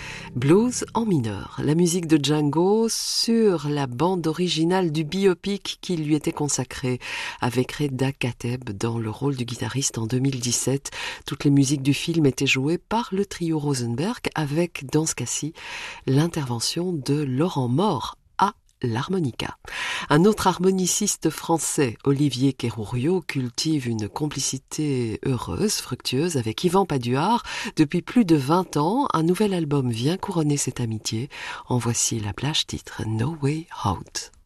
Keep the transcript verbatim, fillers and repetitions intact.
Blues en mineur, la musique de Django sur la bande originale du biopic qui lui était consacré, avec Reda Kateb dans le rôle du guitariste en deux mille dix-sept. Toutes les musiques du film étaient jouées par le trio Rosenberg avec, dans ce cas-ci, l'intervention de Laurent Mort à l'harmonica. Un autre harmoniciste français, Olivier Kerrourio, cultive une complicité heureuse, fructueuse avec Yvan Paduard. Depuis plus de vingt ans, un nouvel album vient couronner cette amitié. En voici la plage titre No Way Out.